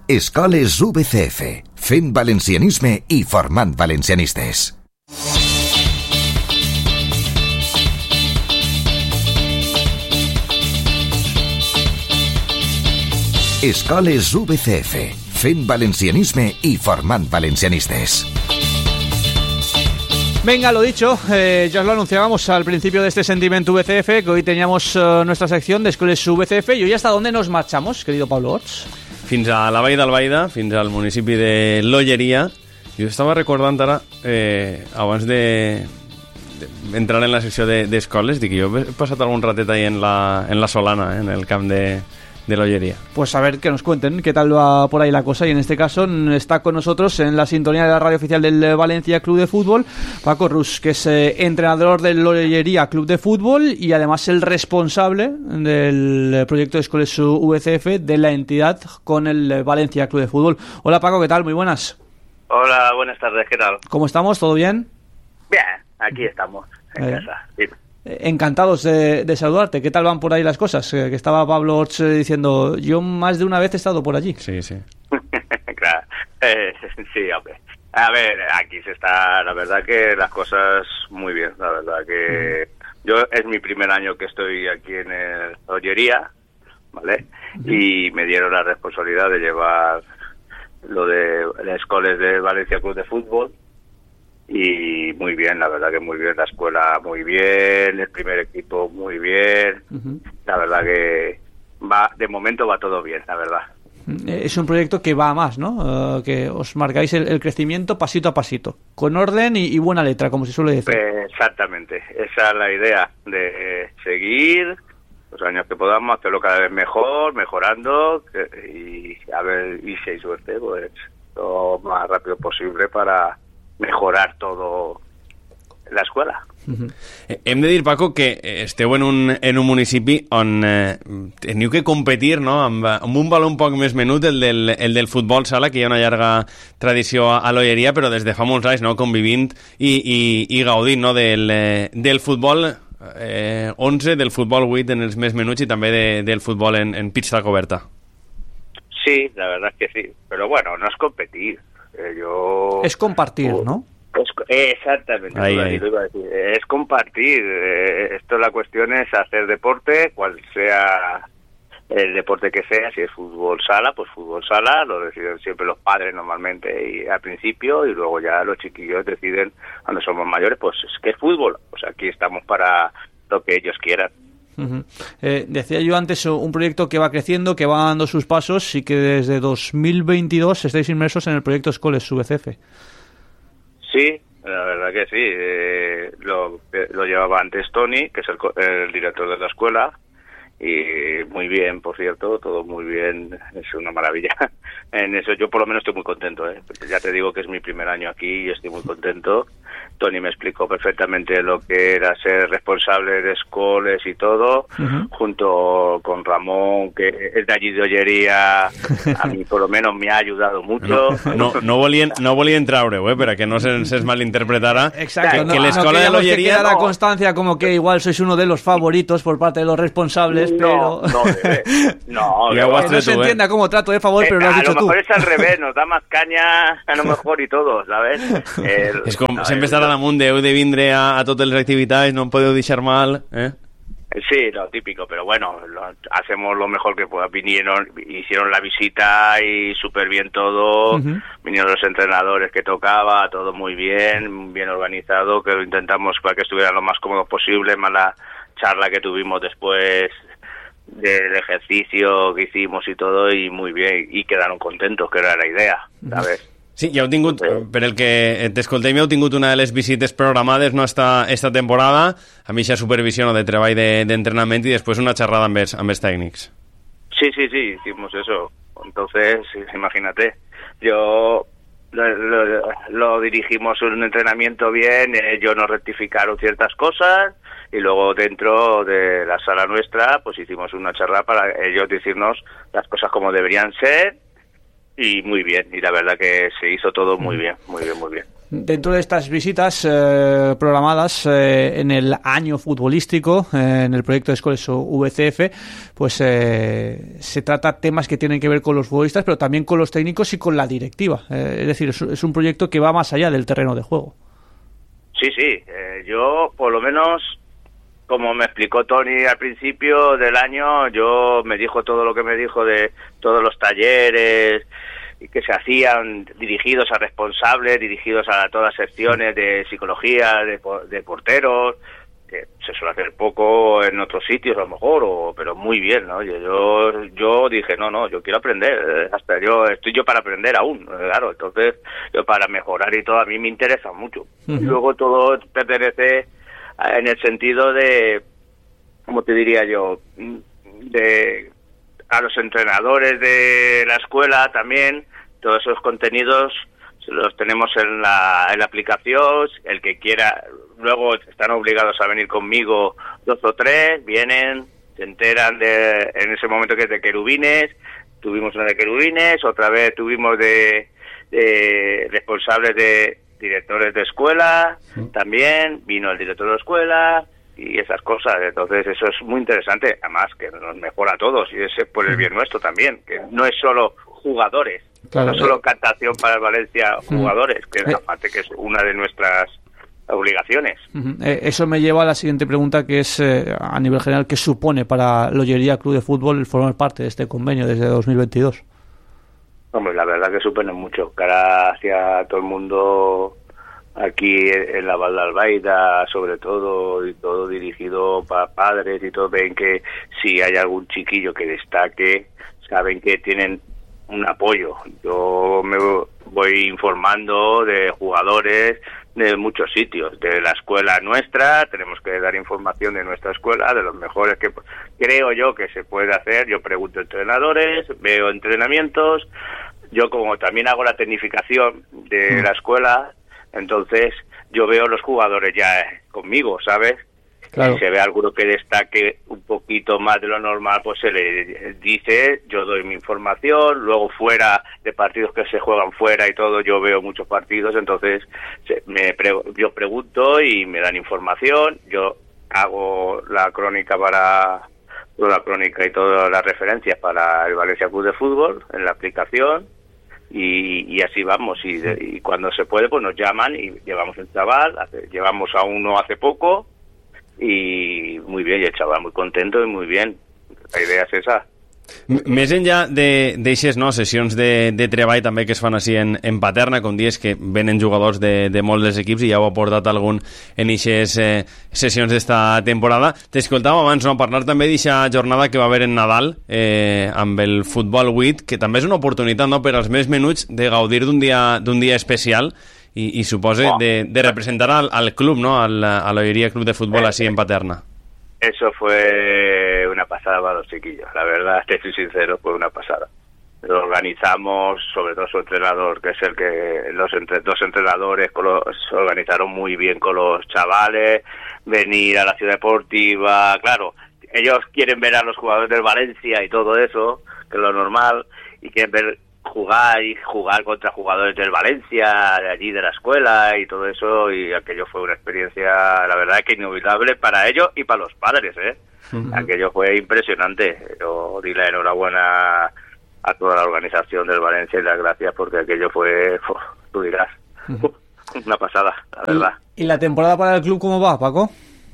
Escoles VCF, fent valencianisme i formant valencianistes. Escoles VCF, fent valencianisme y formant valencianistes. Venga, lo dicho, ya os lo anunciábamos al principio de este Sentiment VCF, que hoy teníamos nuestra sección de Escoles VCF, y hoy hasta dónde nos marchamos, querido Pablo Orts? Fins a la Vall d'Albaida, fins al municipi de l'Olleria. Jo estava recordant ara, abans d'entrar en la secció d'escoles, dic, jo he passat algun ratet ahí en la Solana, en el camp de l'Olleria. Pues a ver, que nos cuenten qué tal va por ahí la cosa, y en este caso está con nosotros en la sintonía de la radio oficial del Valencia Club de Fútbol, Paco Rus, que es entrenador del Olleria Club de Fútbol y además el responsable del proyecto de Escoles VCF de la entidad con el Valencia Club de Fútbol. Hola Paco, ¿qué tal? Muy buenas. Hola, buenas tardes, ¿qué tal? ¿Cómo estamos? ¿Todo bien? Bien, aquí estamos, en casa. Sí. Encantados de saludarte. ¿Qué tal van por ahí las cosas? Que estaba Pablo Orts diciendo, yo más de una vez he estado por allí. Sí, sí. Claro. Sí, hombre. A ver, aquí se está, la verdad que las cosas muy bien, la verdad que yo es mi primer año que estoy aquí en el Olleria, ¿vale? Y me dieron la responsabilidad de llevar lo de las escuelas de Valencia Club de Fútbol. Y muy bien, la verdad que muy bien, la escuela muy bien, el primer equipo muy bien, la verdad que de momento va todo bien, la verdad. Es un proyecto que va a más, ¿no? Que os marcáis el crecimiento pasito a pasito, con orden y buena letra, como se suele decir. Exactamente, esa es la idea, de seguir los años que podamos, hacerlo cada vez mejor, mejorando, y a ver, y si hay suerte, pues lo más rápido posible para mejorar todo la escuela. Hem de dir, Paco, que esteu en un municipi on teniu que competir, no?, amb un valor un poc més menut, el del futbol sala, que hi ha una llarga tradició a l'Olleria, però des de fa molts anys, no?, convivint i gaudint, no?, del futbol 11, del futbol 8 en els més menuts i també del futbol en pista coberta. Sí, la verdad es que sí, pero bueno, no es competir. Es compartir, ¿no? Exactamente, ahí. Lo iba a decir. Es compartir. Esto la cuestión es hacer deporte, cual sea el deporte que sea. Si es fútbol sala, pues fútbol sala, lo deciden siempre los padres normalmente y al principio, y luego ya los chiquillos deciden cuando somos mayores, pues es que es fútbol. Pues aquí estamos para lo que ellos quieran. Decía yo antes, un proyecto que va creciendo, que va dando sus pasos y que desde 2022 estáis inmersos en el proyecto Escoles VCF. Sí, la verdad que sí. Lo llevaba antes Tony, que es el director de la escuela, y muy bien, por cierto, todo muy bien, es una maravilla. En eso yo por lo menos estoy muy contento, ya te digo que es mi primer año aquí y estoy muy contento. Tony me explicó perfectamente lo que era ser responsable de escoles y todo, junto con Ramón, que es de allí de Olleria. A mí por lo menos me ha ayudado mucho. No volien treure-ho, para que no se'ns malinterpretara. Exacto, que l'escola de l'Olleria... Que queda la constancia como que igual sois uno de los favoritos por parte de los responsables, pero... No, que no se entienda como trato de favor, pero lo has dicho tú. A lo mejor es al revés, nos da más caña a lo mejor y todo, ¿sabes? És com sempre estar damunt, heu de vindre a totes les activitats, no em podeu deixar mal, Sí, lo típico, pero bueno, hacemos lo mejor que pueda. Hicieron la visita y súper bien todo, vinieron los entrenadores que tocaba, todo muy bien organizado, que lo intentamos para que estuviera lo más cómodo posible, más la charla que tuvimos después del ejercicio que hicimos y todo, y muy bien, y quedaron contentos, que era la idea, ¿sabes? Sí, ja heu tingut, per el que t'escoltem, ja heu tingut una de les visites programades, no, esta temporada, a mitja supervisió, no, de treball d'entrenament i després una xerrada amb els tècnics. Sí, hicimos eso. Entonces, imagínate, yo lo dirigimos un entrenamiento bien, ellos nos rectificaron ciertas cosas, y luego dentro de la sala nuestra, pues hicimos una charla para ellos decirnos las cosas como deberían ser. Y muy bien, y la verdad que se hizo todo muy bien, muy bien, muy bien. Dentro de estas visitas programadas en el año futbolístico, en el proyecto de Escoles VCF, pues se trata temas que tienen que ver con los futbolistas, pero también con los técnicos y con la directiva. Es decir, es un proyecto que va más allá del terreno de juego. Sí, yo por lo menos, como me explicó Tony al principio del año, yo me dijo todo lo que me dijo de todos los talleres que se hacían dirigidos a responsables, dirigidos a todas las secciones de psicología, de porteros, que se suele hacer poco en otros sitios a lo mejor, pero muy bien, ¿no? Yo dije, no, yo quiero aprender, hasta estoy para aprender aún, claro, entonces yo para mejorar y todo a mí me interesa mucho. Uh-huh. Luego todo pertenece en el sentido de, ¿cómo te diría yo?, a los entrenadores de la escuela también. Todos esos contenidos los tenemos en la aplicación. El que quiera, luego están obligados a venir conmigo 2 o 3, vienen, se enteran en ese momento que es de querubines. Tuvimos una de querubines, otra vez tuvimos de responsables de directores de escuela, también vino el director de escuela y esas cosas. Entonces eso es muy interesante, además que nos mejora a todos y ese por el bien nuestro también, que no es solo jugadores, claro, no solo captación para el Valencia jugadores, que es aparte que es una de nuestras obligaciones. Eso me lleva a la siguiente pregunta, que es a nivel general, ¿qué supone para Lollería Club de Fútbol formar parte de este convenio desde 2022? Hombre, la verdad que supone mucho, cara hacia todo el mundo aquí en la Val d'Albaida, sobre todo, y todo dirigido para padres y todo. Ven que si hay algún chiquillo que destaque, saben que tienen un apoyo. Yo me voy informando de jugadores de muchos sitios, de la escuela nuestra, tenemos que dar información de nuestra escuela, de los mejores que creo yo que se puede hacer. Yo pregunto a entrenadores, veo entrenamientos, yo como también hago la tecnificación de la escuela, entonces yo veo los jugadores ya conmigo, ¿sabes? Claro. Si se ve alguno que destaque un poquito más de lo normal, pues se le dice, yo doy mi información. Luego fuera de partidos que se juegan fuera y todo, yo veo muchos partidos, entonces yo pregunto y me dan información. Yo hago la crónica y todas las referencias para el Valencia Club de Fútbol en la aplicación. Y así vamos, y cuando se puede pues nos llaman y llevamos un chaval, llevamos a uno hace poco y muy bien, y el chaval muy contento y muy bien. La idea és esa. Més enllà d'eixes sessions de treball també que es fan així en Paterna, com dius que venen jugadors de molts dels equips i ja ho ha portat algun en eixes sessions d'esta temporada. T'escoltàvem abans parlar també d'eixa jornada que va haver en Nadal amb el Futbol 8, que també és una oportunitat per als més menuts de gaudir d'un dia especial i suposa de representar al club, a l'Olleria Club de Fútbol així en Paterna. Eso fue una pasada para los chiquillos, la verdad, te soy sincero, fue una pasada. Lo organizamos, sobre todo su entrenador, que es el que dos entrenadores se organizaron muy bien con los chavales, venir a la ciudad deportiva, claro, ellos quieren ver a los jugadores del Valencia y todo eso, que es lo normal, y quieren ver jugar contra jugadores del Valencia, de allí de la escuela y todo eso, y aquello fue una experiencia, la verdad, que inolvidable para ellos y para los padres, Aquello fue impresionante. Yo di la enhorabuena a toda la organización del Valencia y las gracias, porque aquello fue, tú dirás, una pasada, la verdad. ¿Y la temporada para el club cómo va, Paco?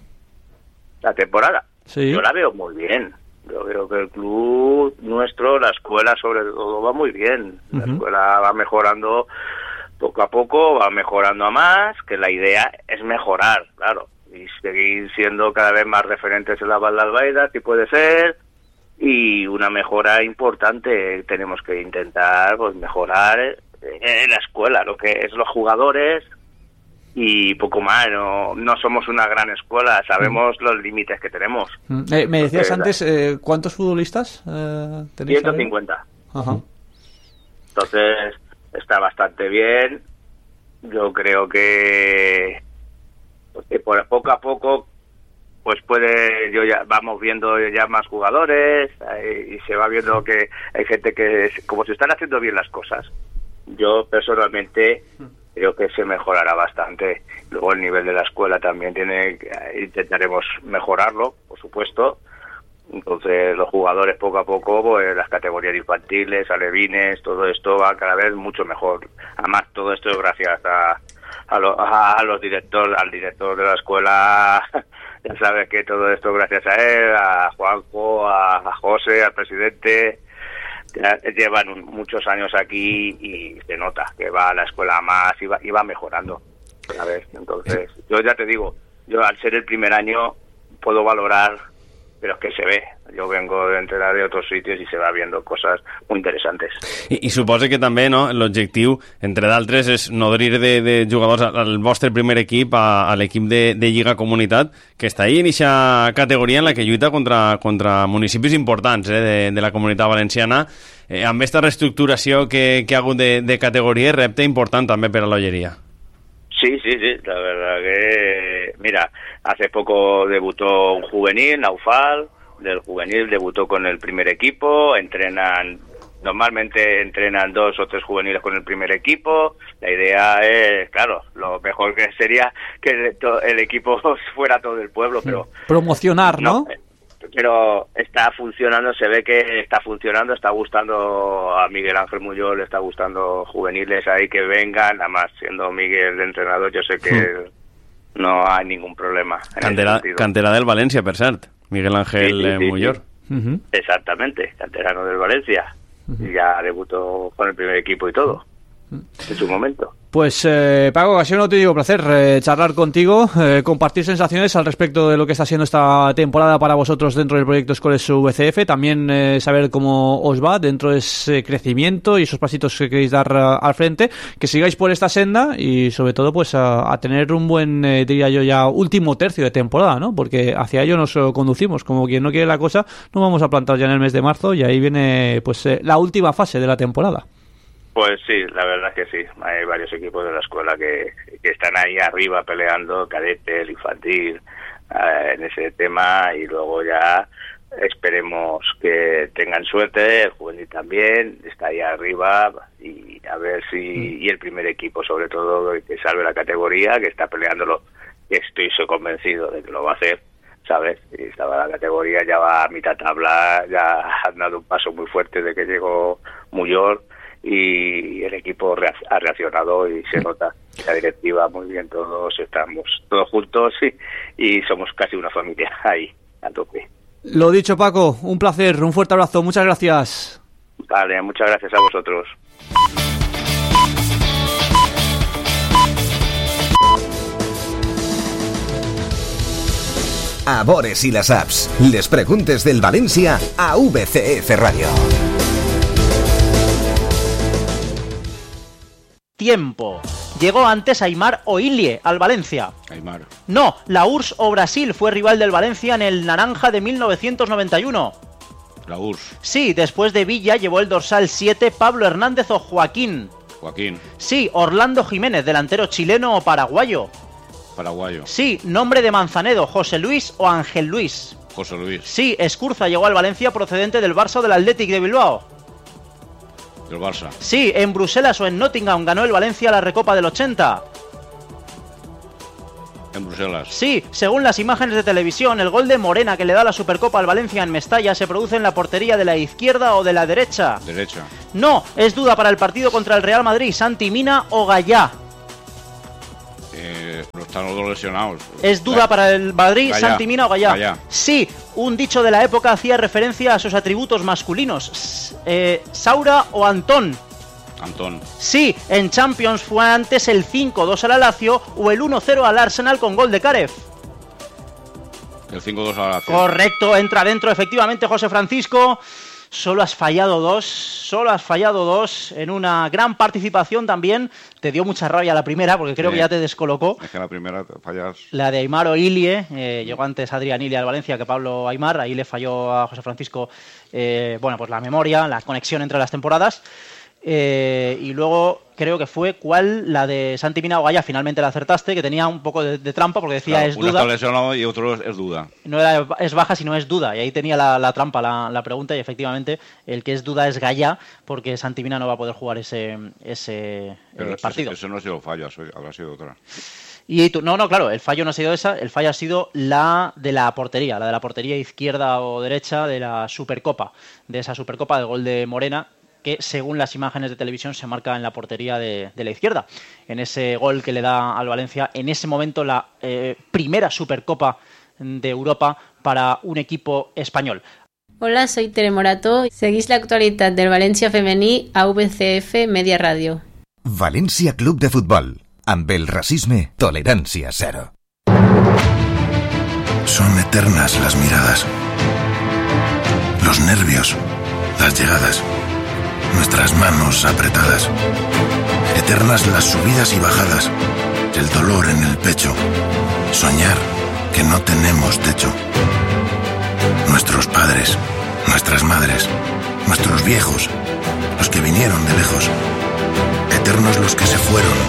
La temporada, sí. Yo la veo muy bien. Yo creo que el club nuestro, la escuela sobre todo, va muy bien. La escuela va mejorando poco a poco, va mejorando a más, que la idea es mejorar, claro, y seguir siendo cada vez más referentes en la Val d'Albaida, si puede ser, y una mejora importante. Tenemos que intentar mejorar en la escuela, lo que es los jugadores, y poco más. No somos una gran escuela, sabemos los límites que tenemos. Me decías antes, ¿cuántos futbolistas tenéis? 150. Ajá. Entonces está bastante bien. Yo creo que por poco a poco pues vamos viendo ya más jugadores, y se va viendo que hay gente que como se están haciendo bien las cosas. Yo personalmente creo que se mejorará bastante. Luego el nivel de la escuela también intentaremos mejorarlo, por supuesto. Entonces los jugadores poco a poco, pues las categorías infantiles, alevines, todo esto va cada vez mucho mejor. Además todo esto es gracias al director de la escuela. Ya sabes que todo esto gracias a él, a Juanjo, a José, al presidente. Llevan muchos años aquí y se nota que va a la escuela más y va mejorando. ¿Sabes? Entonces yo ya te digo, yo al ser el primer año puedo valorar, pero es que se ve. Jo vengo d'entrenar de otros sitios i se va viendo cosas muy interesantes. I suposa que també, no, l'objectiu, entre d'altres, és nodrir de jugadors al vostre primer equip, a l'equip de Lliga Comunitat, que està ahí en aquesta categoria en la que lluita contra municipis importants de la Comunitat Valenciana. Amb aquesta reestructuració que ha hagut de categoria, repte important també per a l'Olleria. Sí, la verdad que, mira, hace poco debutó un juvenil, Naufal, del juvenil debutó con el primer equipo, normalmente entrenan 2 o 3 juveniles con el primer equipo. La idea es, claro, lo mejor que sería que el equipo fuera todo el pueblo, pero... Promocionar, ¿no? Pero está funcionando, se ve que está funcionando, está gustando a Miguel Ángel Muyol, le está gustando juveniles ahí que vengan, además siendo Miguel el entrenador, yo sé que no hay ningún problema. Cantera del Valencia, per cert, Miguel Ángel Muyol. Sí. Exactamente, canterano del Valencia, y ya debutó con el primer equipo y todo, en su momento. Pues Paco, ha sido un auténtico placer charlar contigo, compartir sensaciones al respecto de lo que está siendo esta temporada para vosotros dentro del proyecto Escoles VCF, también saber cómo os va dentro de ese crecimiento y esos pasitos que queréis dar al frente, que sigáis por esta senda y sobre todo pues a tener un buen, diría yo ya, último tercio de temporada, ¿no? Porque hacia ello nos conducimos, como quien no quiere la cosa, nos vamos a plantar ya en el mes de marzo y ahí viene pues la última fase de la temporada. Pues sí, la verdad es que sí. Hay varios equipos de la escuela que están ahí arriba peleando, cadete, el infantil, en ese tema, y luego ya esperemos que tengan suerte, el juvenil también está ahí arriba, y a ver si y el primer equipo sobre todo que salve la categoría, que está peleándolo, que estoy convencido de que lo va a hacer, ¿sabes? Y estaba la categoría, ya va a mitad tabla, ya han dado un paso muy fuerte de que llegó Muyol, y el equipo ha reaccionado y se nota la directiva muy bien, todos estamos todos juntos y somos casi una familia ahí a tope. Lo dicho, Paco, un placer, un fuerte abrazo, muchas gracias. Vale, muchas gracias a vosotros. A Bores i les apps, les preguntes del València a VCF Radio. Tiempo. Llegó antes Aimar o Ilie al Valencia. Aimar. No, la URSS o Brasil fue rival del Valencia en el Naranja de 1991. La URSS. Sí, después de Villa llevó el dorsal 7 Pablo Hernández o Joaquín. Joaquín. Sí, Orlando Jiménez, delantero chileno o paraguayo. Paraguayo. Sí, nombre de Manzanedo, José Luis o Ángel Luis. José Luis. Sí, Escurza llegó al Valencia procedente del Barça o del Athletic de Bilbao. Del Barça. Sí, en Bruselas o en Nottingham ganó el Valencia la Recopa del 80. En Bruselas. Sí, según las imágenes de televisión, el gol de Morena que le da la Supercopa al Valencia en Mestalla se produce en la portería de la izquierda o de la derecha. Derecha. No, es duda para el partido contra el Real Madrid, Santi Mina o Gallá. No están los dos lesionados. Es duda para el Madrid, Gallá. Santi Mina o Gallá. Gallá. Sí, un dicho de la época hacía referencia a sus atributos masculinos. Saura o Antón. Antón. Sí, en Champions fue antes el 5-2 al Lazio o el 1-0 al Arsenal con gol de Karev. El 5-2 a la Lazio. Correcto, entra dentro efectivamente José Francisco. Solo has fallado dos en una gran participación también. Te dio mucha rabia la primera porque creo que ya te descolocó. Es que la primera te fallas. La de Aimar o Ilie, llegó antes Adrián Ilie al Valencia que Pablo Aimar, ahí le falló a José Francisco pues la memoria, la conexión entre las temporadas. Y luego creo que fue la de Santi Mina o Gaya, finalmente la acertaste, que tenía un poco de trampa porque decía Claro, es uno duda. está lesionado y otro es duda. No era es baja, sino es duda. Y ahí tenía la trampa, la pregunta, y efectivamente el que es duda es Gaya, porque Santi Mina no va a poder jugar ese partido. Eso no ha sido fallo, habrá sido otra. Y no, claro, el fallo no ha sido esa, el fallo ha sido la de la portería izquierda o derecha de la Supercopa, de esa Supercopa del gol de Morena, que según las imágenes de televisión se marca en la portería de la izquierda. En ese gol que le da al Valencia, en ese momento la primera Supercopa de Europa para un equipo español. Hola, soy Tere Morató. Seguís la actualitat del València femení a VCF Media Radio. València Club de Futbol. Amb el racisme, tolerancia cero. Son eternas las miradas, los nervios, las llegadas, nuestras manos apretadas. Eternas las subidas y bajadas, el dolor en el pecho, soñar que no tenemos techo. Nuestros padres, nuestras madres, nuestros viejos, los que vinieron de lejos. Eternos los que se fueron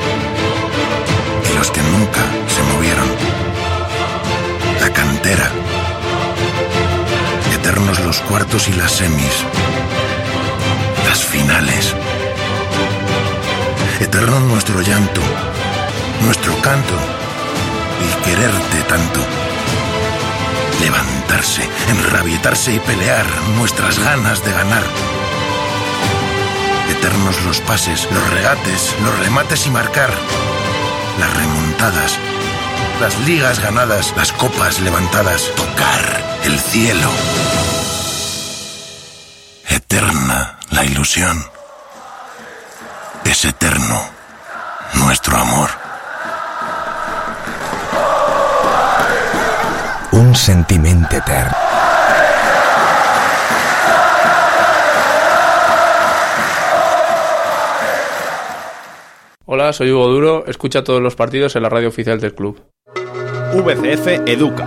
y los que nunca se movieron. La cantera. Eternos los cuartos y las semis. Las finales. Eterno nuestro llanto, nuestro canto y quererte tanto. Levantarse, enrabietarse y pelear, nuestras ganas de ganar. Eternos los pases, los regates, los remates y marcar. Las remontadas, las ligas ganadas, las copas levantadas. Tocar el cielo. Eterna la ilusión. Es eterno nuestro amor. Un sentiment etern. Hola, soy Hugo Duro, escucha todos los partidos en la radio oficial del club. VCF Educa.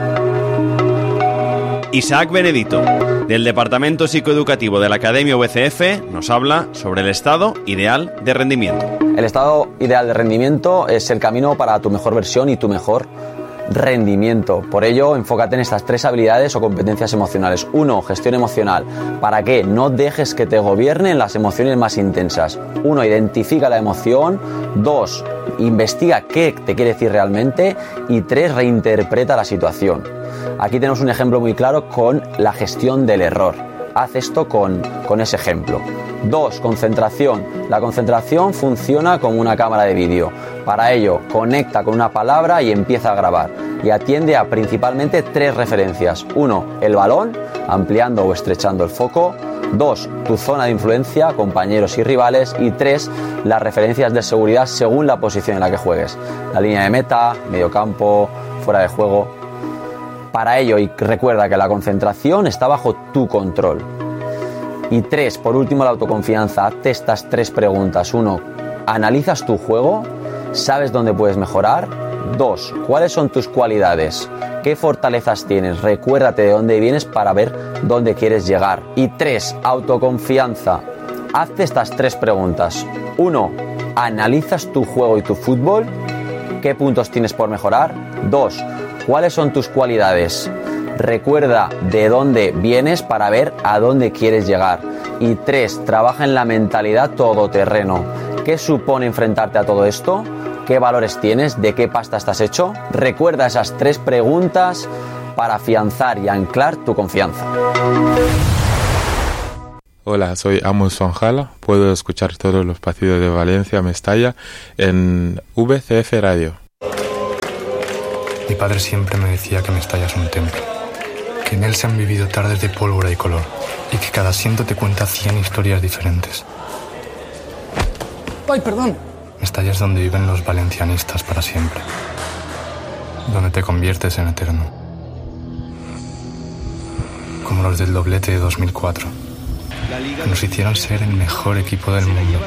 Isaac Benedito, del Departamento Psicoeducativo de la Academia VCF, nos habla sobre el estado ideal de rendimiento. El estado ideal de rendimiento es el camino para tu mejor versión y tu mejor rendimiento. Por ello, enfócate en estas 3 habilidades o competencias emocionales. 1. Gestión emocional. ¿Para qué? No dejes que te gobiernen las emociones más intensas. 1. Identifica la emoción. 2. Investiga qué te quiere decir realmente. Y 3. Reinterpreta la situación. Aquí tenemos un ejemplo muy claro con la gestión del error. Haz esto con ese ejemplo. 2. Concentración. La concentración funciona como una cámara de vídeo. Para ello, conecta con una palabra y empieza a grabar. Y atiende a principalmente 3 referencias. 1. El balón, ampliando o estrechando el foco. 2. Tu zona de influencia, compañeros y rivales. Y 3. Las referencias de seguridad según la posición en la que juegues. La línea de meta, mediocampo, fuera de juego. Para ello, y recuerda que la concentración está bajo tu control. Y 3, por último, la autoconfianza. Hazte estas 3 preguntas. 1. ¿Analizas tu juego? ¿Sabes dónde puedes mejorar? 2. ¿Cuáles son tus cualidades? ¿Qué fortalezas tienes? Recuérdate de dónde vienes para ver dónde quieres llegar. Y 3. Autoconfianza. Hazte estas 3 preguntas. 1. ¿Analizas tu juego y tu fútbol? ¿Qué puntos tienes por mejorar? 2. ¿Cuáles son tus cualidades? Recuerda de dónde vienes para ver a dónde quieres llegar. Y 3. Trabaja en la mentalidad todoterreno. ¿Qué supone enfrentarte a todo esto? ¿Qué valores tienes? ¿De qué pasta estás hecho? Recuerda esas 3 preguntas para afianzar y anclar tu confianza. Hola, soy Amos Sonjala. Puedo escuchar todos los partidos de Valencia Mestalla en VCF Radio. Mi padre siempre me decía que Mestalla es un templo, que en él se han vivido tardes de pólvora y color, y que cada asiento te cuenta 100 historias diferentes. ¡Ay, perdón! Mestalla es donde viven los valencianistas para siempre, donde te conviertes en eterno, como los del doblete de 2004. que nos hicieron ser el mejor equipo del mundo.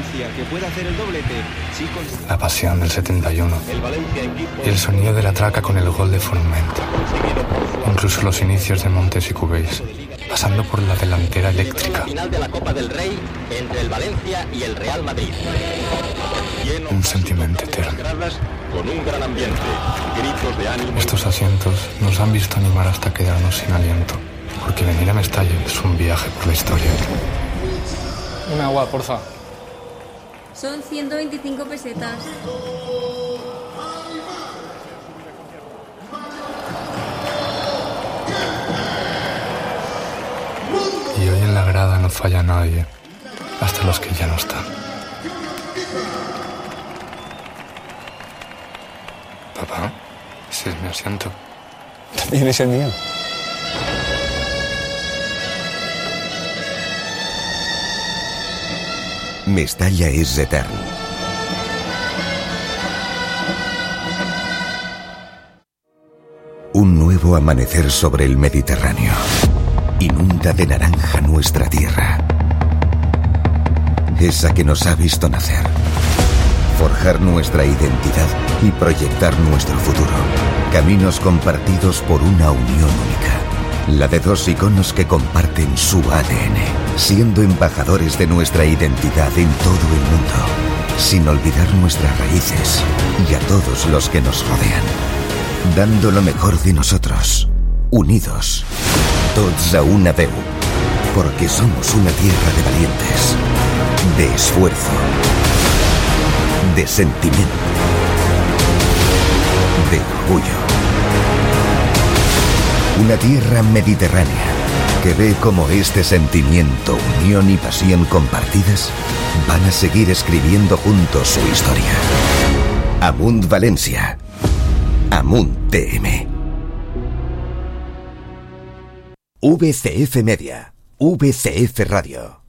La pasión del 71 y el sonido de la traca con el gol de Forment. Incluso los inicios de Montes y Cubéis, pasando por la delantera eléctrica. Final de la Copa del Rey entre el Valencia y el Real Madrid. Un sentimiento eterno. Con un gran ambiente, gritos de ánimo. Estos asientos nos han visto animar hasta quedarnos sin aliento, porque venir a Mestalla es un viaje por la historia. Un agua, porfa. Son 125 pesetas. Y hoy en la grada no falla nadie, hasta los que ya no están. Papá, ese es mi asiento. También es el mío. Mestalla es eterno. Un nuevo amanecer sobre el Mediterráneo. Inunda de naranja nuestra tierra. Esa que nos ha visto nacer. Forjar nuestra identidad y proyectar nuestro futuro. Caminos compartidos por una unión única. La de dos iconos que comparten su ADN, siendo embajadores de nuestra identidad en todo el mundo, sin olvidar nuestras raíces y a todos los que nos rodean. Dando lo mejor de nosotros, unidos, tots a una veu, porque somos una tierra de valientes, de esfuerzo, de sentimiento, de orgullo. Una tierra mediterránea que ve cómo este sentimiento, unión y pasión compartidas van a seguir escribiendo juntos su historia. Amunt Valencia. Amunt TM. VCF Media. VCF Radio.